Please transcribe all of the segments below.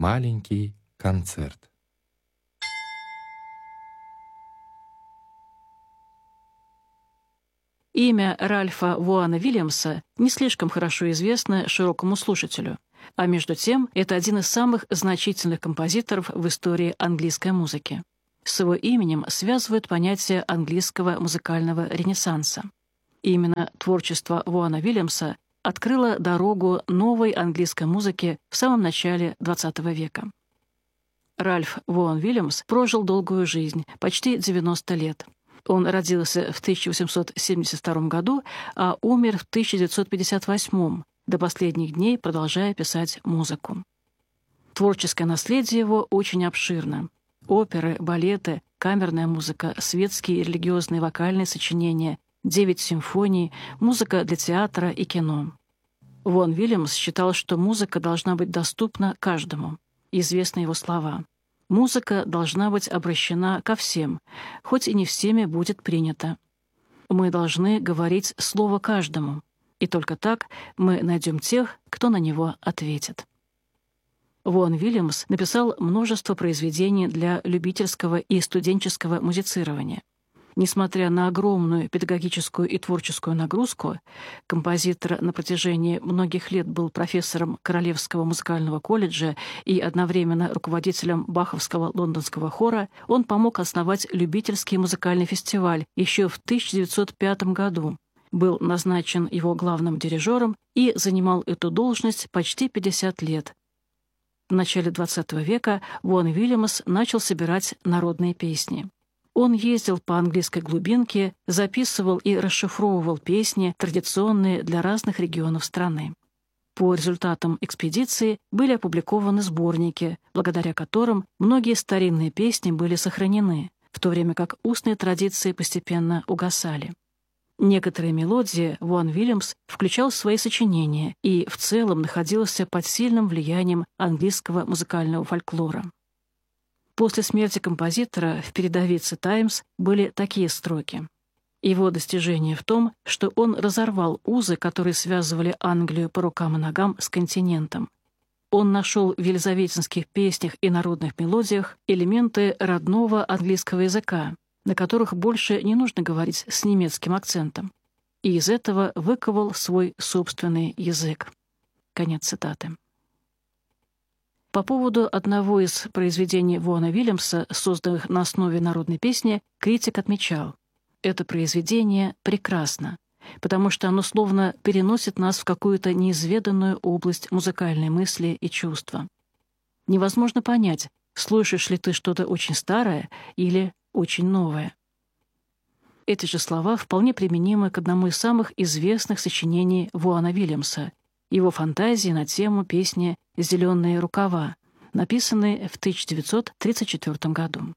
Маленький концерт. Имя Ральфа Вуана Вильямса не слишком хорошо известно широкому слушателю, а между тем это один из самых значительных композиторов в истории английской музыки. С его именем связывают понятие английского музыкального ренессанса. Именно творчество Вуана Вильямса открыло дорогу новой английской музыке в самом начале XX века. Ральф Вуан Вильямс прожил долгую жизнь, почти 90 лет. Он родился в 1872 году, а умер в 1958, до последних дней продолжая писать музыку. Творческое наследие его очень обширно. Оперы, балеты, камерная музыка, светские и религиозные вокальные сочинения, 9 симфоний, музыка для театра и кино. Вуан Вильямс считал, что музыка должна быть доступна каждому. Известны его слова. Музыка должна быть обращена ко всем, хоть и не всеми будет принято. Мы должны говорить слово каждому, и только так мы найдем тех, кто на него ответит. Вуан Вильямс написал множество произведений для любительского и студенческого музицирования. Несмотря на огромную педагогическую и творческую нагрузку, композитор на протяжении многих лет был профессором Королевского музыкального колледжа и одновременно руководителем Баховского лондонского хора, он помог основать любительский музыкальный фестиваль еще в 1905 году, был назначен его главным дирижером и занимал эту должность почти 50 лет. В начале XX века Вуан Вильямс начал собирать народные песни. Он ездил по английской глубинке, записывал и расшифровывал песни, традиционные для разных регионов страны. По результатам экспедиции были опубликованы сборники, благодаря которым многие старинные песни были сохранены, в то время как устные традиции постепенно угасали. Некоторые мелодии Вуан Вильямс включал в свои сочинения и в целом находился под сильным влиянием английского музыкального фольклора. После смерти композитора в передовице «Таймс» были такие строки. Его достижение в том, что он разорвал узы, которые связывали Англию по рукам и ногам с континентом. Он нашел в елизаветинских песнях и народных мелодиях элементы родного английского языка, на которых больше не нужно говорить с немецким акцентом, и из этого выковал свой собственный язык. Конец цитаты. По поводу одного из произведений Вуана Вильямса, созданных на основе народной песни, критик отмечал: «Это произведение прекрасно, потому что оно словно переносит нас в какую-то неизведанную область музыкальной мысли и чувства. Невозможно понять, слушаешь ли ты что-то очень старое или очень новое». Эти же слова вполне применимы к одному из самых известных сочинений Вуана Вильямса — его фантазии на тему песни «Зеленые рукава», написанной в 1934 году.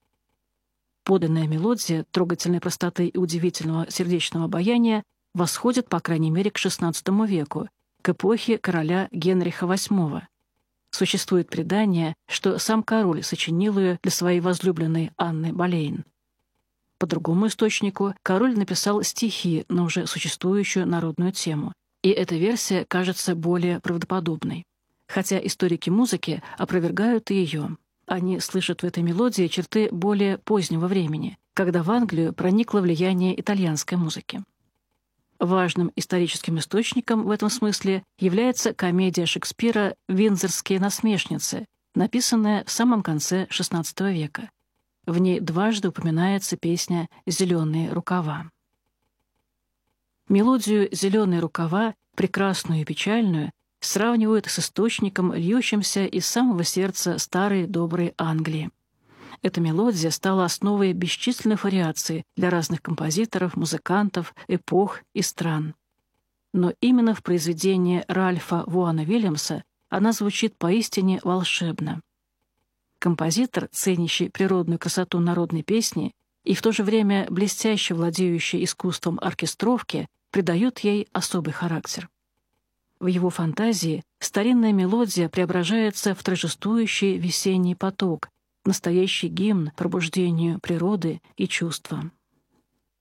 Поданная мелодия трогательной простоты и удивительного сердечного обаяния восходит, по крайней мере, к XVI веку, к эпохе короля Генриха VIII. Существует предание, что сам король сочинил ее для своей возлюбленной Анны Болейн. По другому источнику, король написал стихи на уже существующую народную тему, и эта версия кажется более правдоподобной. Хотя историки музыки опровергают и ее. Они слышат в этой мелодии черты более позднего времени, когда в Англию проникло влияние итальянской музыки. Важным историческим источником в этом смысле является комедия Шекспира «Виндзорские насмешницы», написанная в самом конце XVI века. В ней дважды упоминается песня «Зеленые рукава». Мелодию «Зеленые рукава», прекрасную и печальную, сравнивают с источником, льющимся из самого сердца старой доброй Англии. Эта мелодия стала основой бесчисленных вариаций для разных композиторов, музыкантов, эпох и стран. Но именно в произведении Ральфа Вуана Вильямса она звучит поистине волшебно. Композитор, ценящий природную красоту народной песни и в то же время блестяще владеющий искусством оркестровки, придает ей особый характер. В его фантазии старинная мелодия преображается в торжествующий весенний поток, настоящий гимн пробуждению природы и чувства.